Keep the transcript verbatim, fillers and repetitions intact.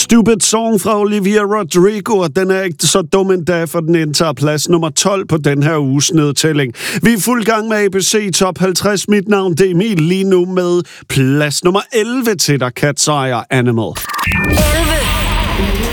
Stupid Song fra Olivia Rodrigo, og den er ikke så dum endda, for den indtager plads nummer tolv på den her uges nedtælling. Vi er fuld gang med A B C Top halvtreds. Mit navn det er Emil, lige nu med plads nummer elleve til dig, Cat Eyer Animal. elleve.